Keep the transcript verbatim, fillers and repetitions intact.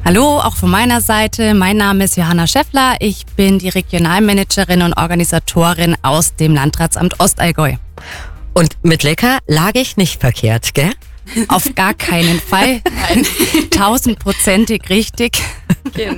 Hallo, auch von meiner Seite. Mein Name ist Johanna Schäffler. Ich bin die Regionalmanagerin und Organisatorin aus dem Landratsamt Ostallgäu. Und mit lecker lag ich nicht verkehrt, gell? Auf gar keinen Fall. Nein. Tausendprozentig richtig. Genau.